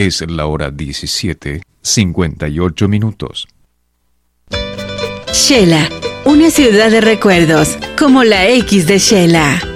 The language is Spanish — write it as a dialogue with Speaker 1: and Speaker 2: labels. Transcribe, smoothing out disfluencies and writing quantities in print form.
Speaker 1: Es la hora 17:58.
Speaker 2: Shela, una ciudad de recuerdos, como la X de Shela.